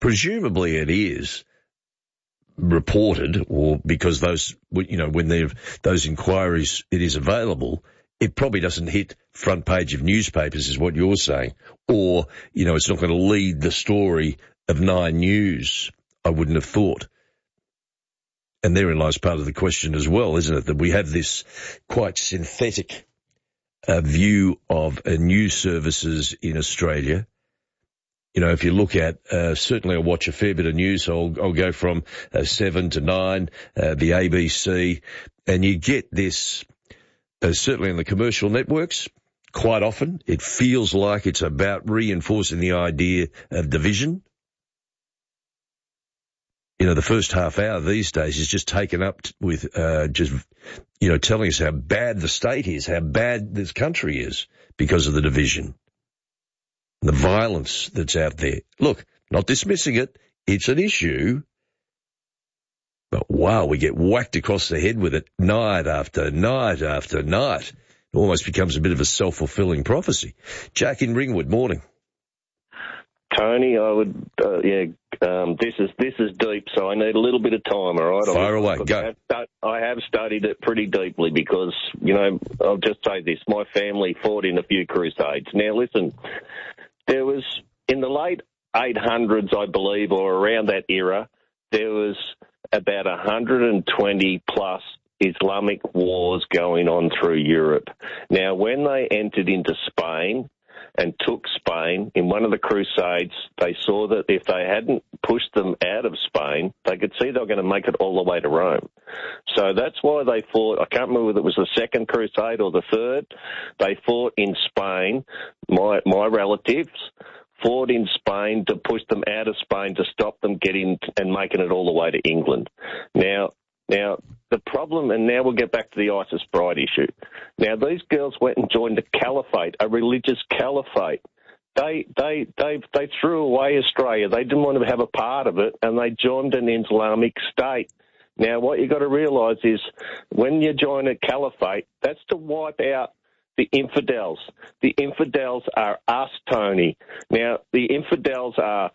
presumably it is reported, or because those, when those inquiries, it is available, it probably doesn't hit front page of newspapers, is what you're saying. Or, it's not going to lead the story of Nine News, I wouldn't have thought. And therein lies part of the question as well, isn't it? That we have this quite synthetic view of news services in Australia. If you look at, certainly I watch a fair bit of news, so I'll go from 7 to 9, the ABC, and you get this, certainly in the commercial networks, quite often, it feels like it's about reinforcing the idea of division. The first half hour these days is just taken up with telling us how bad the state is, how bad this country is because of the division, the violence that's out there. Look, not dismissing it, it's an issue, but wow, we get whacked across the head with it night after night after night. It almost becomes a bit of a self-fulfilling prophecy. Jack in Ringwood, morning. Tony, I would, this is deep, so I need a little bit of time, all right? Fire away, go. I have studied it pretty deeply because, I'll just say this, my family fought in a few crusades. Now, listen, there was, in the late 800s, I believe, or around that era, there was about 120 plus Islamic wars going on through Europe. Now, when they entered into Spain and took Spain in one of the crusades, they saw that if they hadn't pushed them out of Spain, they could see they were going to make it all the way to Rome. So that's why they fought. I can't remember whether it was the second crusade or the third. They fought in Spain. My relatives fought in Spain to push them out of Spain to stop them getting and making it all the way to England. Now, the problem, and now we'll get back to the ISIS bride issue. Now, these girls went and joined a caliphate, a religious caliphate. They threw away Australia. They didn't want to have a part of it, and they joined an Islamic state. Now, what you've got to realise is when you join a caliphate, that's to wipe out the infidels. The infidels are us, Tony. Now, the infidels are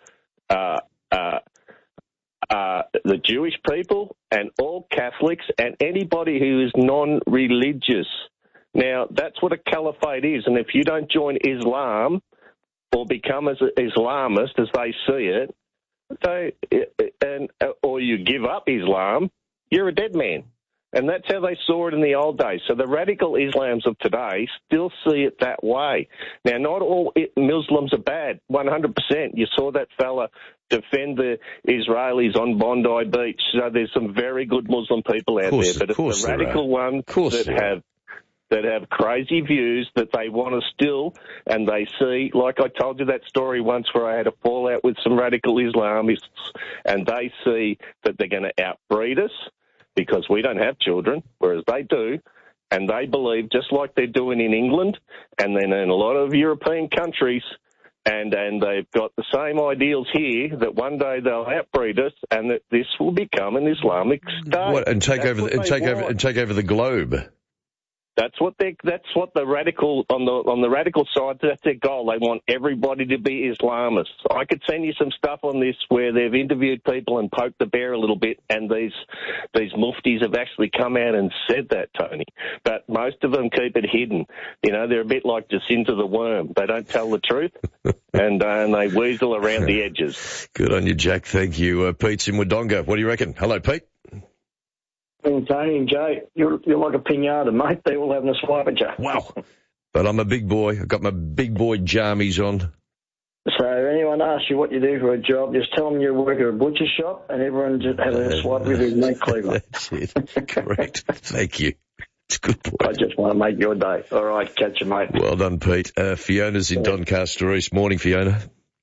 the Jewish people and all Catholics and anybody who is non-religious. Now, that's what a caliphate is, and if you don't join Islam or become as an Islamist as they see it, or you give up Islam, you're a dead man. And that's how they saw it in the old days. So the radical Islams of today still see it that way. Now, not all Muslims are bad, 100%. You saw that fella defend the Israelis on Bondi Beach. So there's some very good Muslim people out there. But it's the radical ones that have crazy views that they want to still, and they see, like I told you that story once where I had a fallout with some radical Islamists, and they see that they're going to outbreed us, because we don't have children, whereas they do, and they believe, just like they're doing in England and then in a lot of European countries, and they've got the same ideals here, that one day they'll outbreed us and that this will become an Islamic state. And take over the globe. That's what the radical on the radical side, that's their goal. They want everybody to be Islamists. I could send you some stuff on this where they've interviewed people and poked the bear a little bit, and these muftis have actually come out and said that, Tony. But most of them keep it hidden. They're a bit like Jacinta the worm. They don't tell the truth, and they weasel around the edges. Good on you, Jack. Thank you. Pete's in Wodonga. What do you reckon? Hello, Pete. Tony and Jay, you're like a pinata, mate. They're all having a swipe at you. Wow. But I'm a big boy. I've got my big boy jammies on. So anyone asks you what you do for a job, just tell them you work at a butcher shop and everyone just has a swipe with his meat cleaver. That's it. Correct. Thank you. It's a good point. I just want to make your day. All right, catch you, mate. Well done, Pete. Fiona's in Doncaster East. Morning, Fiona.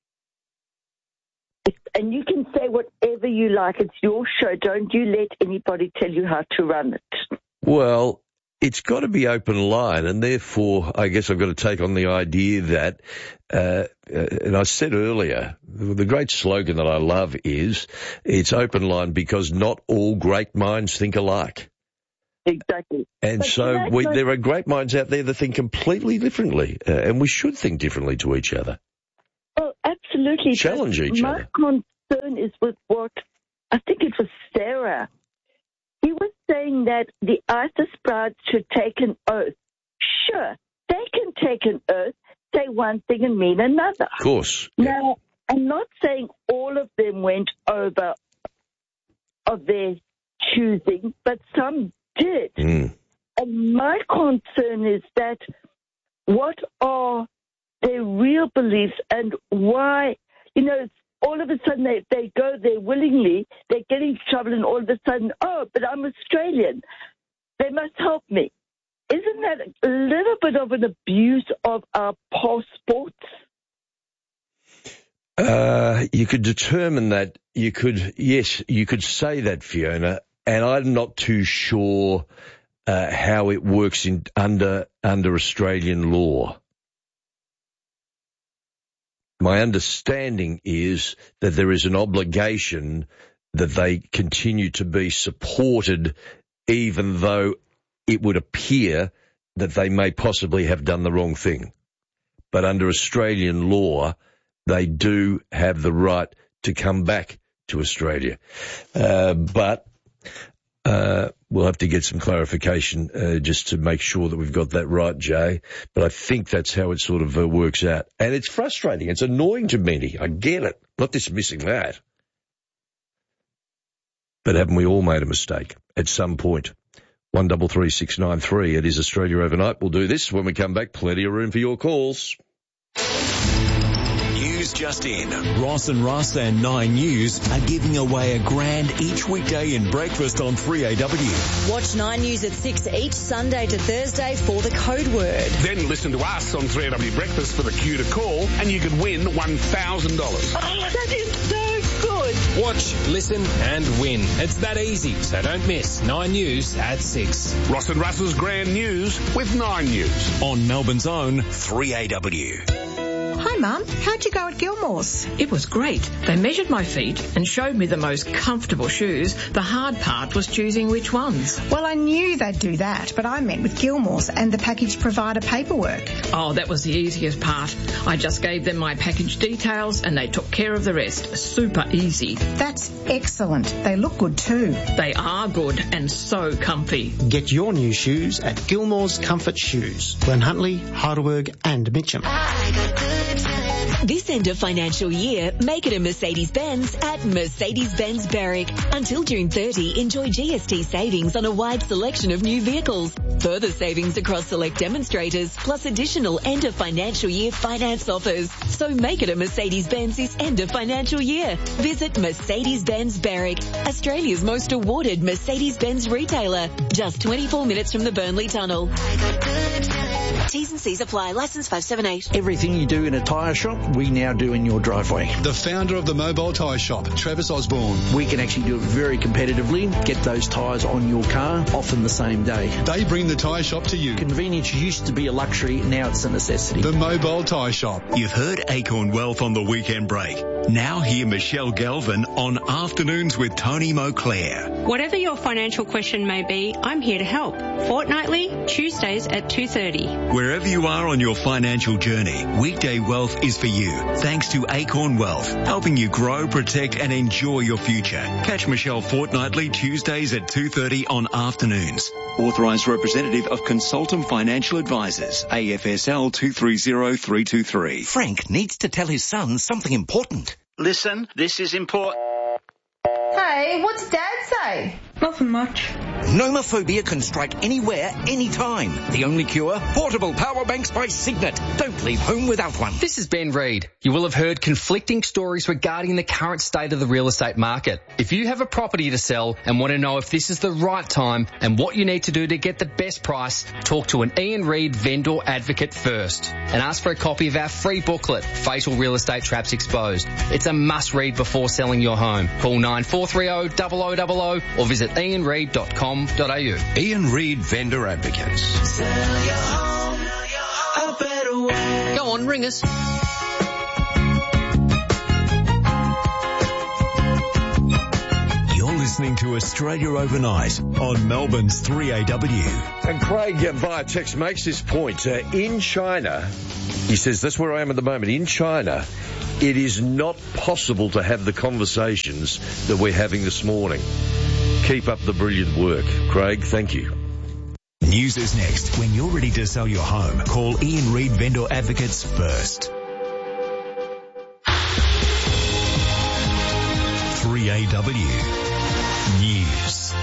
And you can say whatever you like. It's your show. Don't you let anybody tell you how to run it. Well, it's got to be open line, and therefore I guess I've got to take on the idea that, and I said earlier, the great slogan that I love is, it's open line because not all great minds think alike. Exactly. And but so there are great minds out there that think completely differently, and we should think differently to each other. Oh, absolutely. Challenge each other. concern is with what, I think it was Sarah. He was saying that the ISIS brides should take an oath. Sure, they can take an oath, say one thing and mean another. Of course. Now, I'm not saying all of them went over of their choosing, but some did. Mm. And my concern is that what are their real beliefs and why, all of a sudden they go there willingly, they get in trouble, and all of a sudden, but I'm Australian. They must help me. Isn't that a little bit of an abuse of our passports? You could determine that. You could say that, Fiona, and I'm not too sure how it works under Australian law. My understanding is that there is an obligation that they continue to be supported, even though it would appear that they may possibly have done the wrong thing. But under Australian law, they do have the right to come back to Australia. But we'll have to get some clarification just to make sure that we've got that right, Jay. But I think that's how it sort of works out. And it's frustrating. It's annoying to many. I get it. Not dismissing that. But haven't we all made a mistake at some point? 133693. It is Australia Overnight. We'll do this when we come back. Plenty of room for your calls. News just in. Ross and Russ and 9 News are giving away $1,000 each weekday in breakfast on 3AW. Watch 9 News at 6 each Sunday to Thursday for the code word. Then listen to us on 3AW Breakfast for the cue to call, and you could win $1,000. Oh, that is so good. Watch, listen and win. It's that easy, so don't miss 9 News at 6. Ross and Russ's Grand News with 9 News. On Melbourne's own 3AW. Hi, Mum. How'd you go at Gilmore's? It was great. They measured my feet and showed me the most comfortable shoes. The hard part was choosing which ones. Well, I knew they'd do that, but I met with Gilmore's and the package provider paperwork. Oh, that was the easiest part. I just gave them my package details and they took care of the rest. Super easy. That's excellent. They look good too. They are good and so comfy. Get your new shoes at Gilmore's Comfort Shoes. Glen Huntly, Heidelberg and Mitcham. This end of financial year, make it a Mercedes-Benz at Mercedes-Benz Berwick. Until June 30, enjoy GST savings on a wide selection of new vehicles. Further savings across select demonstrators, plus additional end of financial year finance offers. So make it a Mercedes-Benz this end of financial year. Visit Mercedes-Benz Berwick, Australia's most awarded Mercedes-Benz retailer. Just 24 minutes from the Burnley Tunnel. T's and C's apply. Licence 578. Everything you do in a tyre shop, we now do in your driveway. The founder of the Mobile Tyre Shop, Travis Osborne. We can actually do it very competitively, get those tyres on your car, often the same day. They bring the tyre shop to you. Convenience used to be a luxury, now it's a necessity. The Mobile Tyre Shop. You've heard Acorn Wealth on the weekend break. Now hear Michelle Galvin on Afternoons with Tony Moclair. Whatever your financial question may be, I'm here to help. Fortnightly, Tuesdays at 2:30. Wherever you are on your financial journey, Weekday Wealth is for you. Thanks to Acorn Wealth, helping you grow, protect and enjoy your future. Catch Michelle fortnightly Tuesdays at 2:30 on Afternoons. Authorised representative of Consultum Financial Advisors, AFSL 230323. Frank needs to tell his son something important. Listen, this is important. Hey, what's Dad say? Nothing much. Nomophobia can strike anywhere, anytime. The only cure? Portable power banks by Signet. Don't leave home without one. This is Ben Reid. You will have heard conflicting stories regarding the current state of the real estate market. If you have a property to sell and want to know if this is the right time and what you need to do to get the best price, talk to an Ian Reid vendor advocate first and ask for a copy of our free booklet, Fatal Real Estate Traps Exposed. It's a must read before selling your home. Call 9430 0000 or visit ianreid.com.au. Ian Reid Vendor Advocates. Sell your home a better way. Go on, ring us. You're listening to Australia Overnight on Melbourne's 3AW. And Craig via text makes this point. In China, he says, that's where I am at the moment. In China, It is not possible to have the conversations that we're having this morning. Keep up the brilliant work. Craig, thank you. News is next. When you're ready to sell your home, call Ian Reid Vendor Advocates first. 3AW News.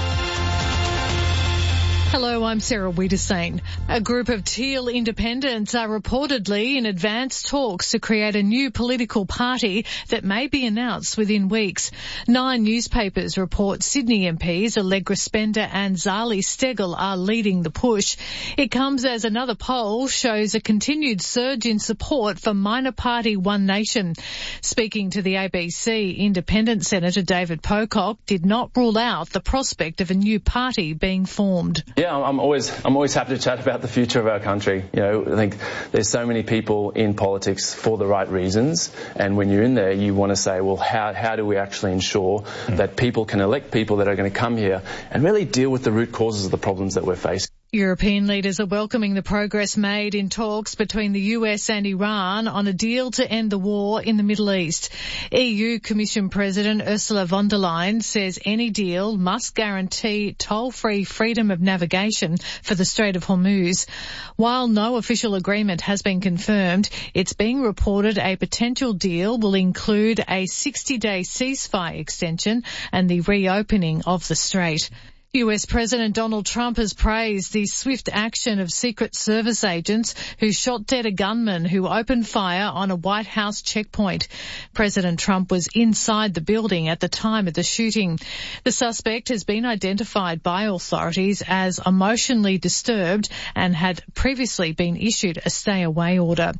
Hello, I'm Sarah Wiedersane. A group of Teal independents are reportedly in advanced talks to create a new political party that may be announced within weeks. 9 newspapers report Sydney MPs Allegra Spender and Zali Steggall are leading the push. It comes as another poll shows a continued surge in support for minor party One Nation. Speaking to the ABC, Independent Senator David Pocock did not rule out the prospect of a new party being formed. Yeah, I'm always happy to chat about the future of our country. You know, I think there's so many people in politics for the right reasons, and when you're in there, you want to say, well, how do we actually ensure that people can elect people that are going to come here and really deal with the root causes of the problems that we're facing? European leaders are welcoming the progress made in talks between the US and Iran on a deal to end the war in the Middle East. EU Commission President Ursula von der Leyen says any deal must guarantee toll-free freedom of navigation for the Strait of Hormuz. While no official agreement has been confirmed, it's being reported a potential deal will include a 60-day ceasefire extension and the reopening of the strait. US President Donald Trump has praised the swift action of Secret Service agents who shot dead a gunman who opened fire on a White House checkpoint. President Trump was inside the building at the time of the shooting. The suspect has been identified by authorities as emotionally disturbed and had previously been issued a stay-away order.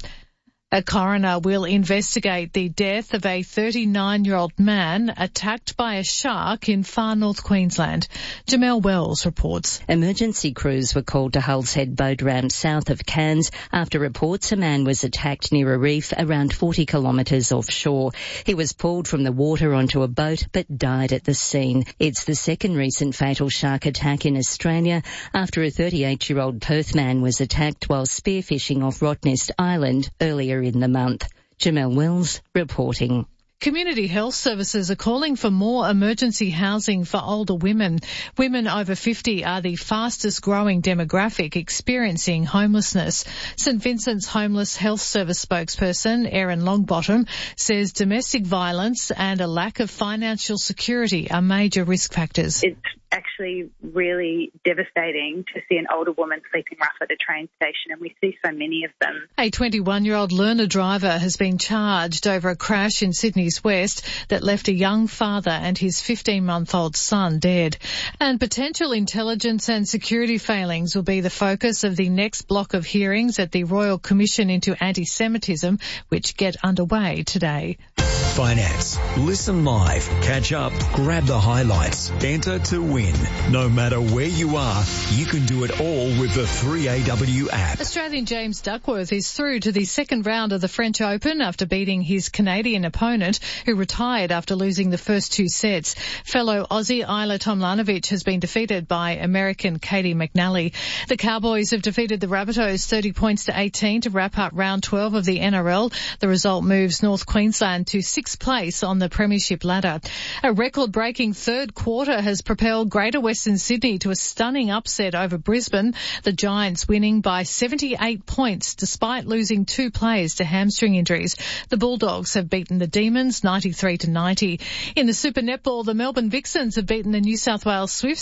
A coroner will investigate the death of a 39-year-old man attacked by a shark in far north Queensland. Jamelle Wells reports. Emergency crews were called to Hull's Head boat ramp south of Cairns after reports a man was attacked near a reef around 40 kilometres offshore. He was pulled from the water onto a boat but died at the scene. It's the second recent fatal shark attack in Australia after a 38-year-old Perth man was attacked while spearfishing off Rottnest Island earlier in the month. Jamelle Wells reporting. Community health services are calling for more emergency housing for older women. Women over 50 are the fastest growing demographic experiencing homelessness. St Vincent's Homeless Health Service spokesperson Erin Longbottom says domestic violence and a lack of financial security are major risk factors. It's actually really devastating to see an older woman sleeping rough at a train station, and we see so many of them. A 21-year-old learner driver has been charged over a crash in Sydney's West that left a young father and his 15-month-old son dead. And potential intelligence and security failings will be the focus of the next block of hearings at the Royal Commission into Anti-Semitism, which get underway today. Finance. Listen live, catch up, grab the highlights, enter to win. No matter where you are, you can do it all with the 3AW app. Australian James Duckworth is through to the second round of the French Open after beating his Canadian opponent, who retired after losing the first 2 sets. Fellow Aussie Isla Tomljanovic has been defeated by American Katie McNally. The Cowboys have defeated the Rabbitohs 30 points to 18 to wrap up round 12 of the NRL. The result moves North Queensland to 6th place on the premiership ladder. A record-breaking third quarter has propelled Greater Western Sydney to a stunning upset over Brisbane, the Giants winning by 78 points despite losing 2 players to hamstring injuries. The Bulldogs have beaten the Demons 93-90. In the Super Netball, the Melbourne Vixens have beaten the New South Wales Swifts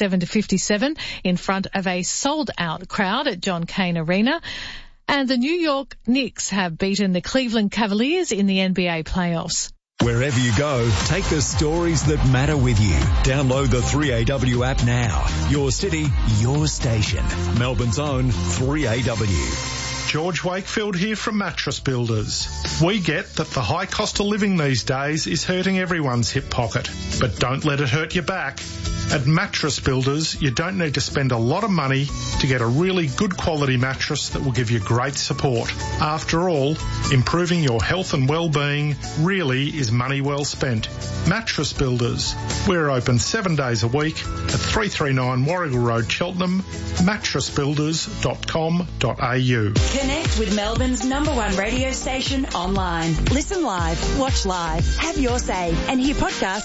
67-57 in front of a sold-out crowd at John Cain Arena. And the New York Knicks have beaten the Cleveland Cavaliers in the NBA playoffs. Wherever you go, take the stories that matter with you. Download the 3AW app now. Your city, your station. Melbourne's own 3AW. George Wakefield here from Mattress Builders. We get that the high cost of living these days is hurting everyone's hip pocket, but don't let it hurt your back. At Mattress Builders, you don't need to spend a lot of money to get a really good quality mattress that will give you great support. After all, improving your health and well-being really is money well spent. Mattress Builders. We're open 7 days a week at 339 Warrigal Road, Cheltenham, mattressbuilders.com.au. Connect with Melbourne's #1 radio station online. Listen live, watch live, have your say, and hear podcasts